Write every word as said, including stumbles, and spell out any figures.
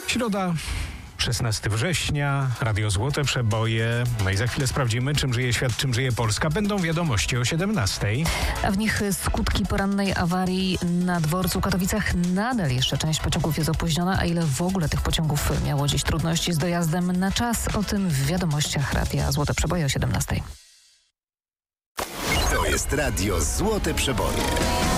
Środa, szesnastego września, Radio Złote Przeboje. No i za chwilę sprawdzimy, czym żyje świat, czym żyje Polska. Będą wiadomości o siedemnastej. A w nich skutki porannej awarii na dworcu w Katowicach. Nadal jeszcze część pociągów jest opóźniona, a ile w ogóle tych pociągów miało dziś trudności z dojazdem na czas? O tym w wiadomościach Radia Złote Przeboje o siedemnastej. To jest Radio Złote Przeboje.